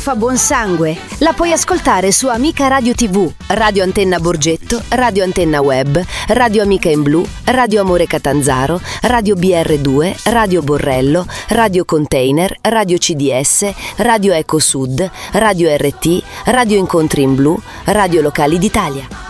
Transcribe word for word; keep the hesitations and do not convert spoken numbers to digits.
fa buon sangue. La puoi ascoltare su Amica Radio tivù, Radio Antenna Borgetto, Radio Antenna Web, Radio Amica in Blu, Radio Amore Catanzaro, Radio B R due, Radio Borrello, Radio Container, Radio C D S, Radio Eco Sud, Radio R T, Radio Incontri in Blu, Radio Locali d'Italia.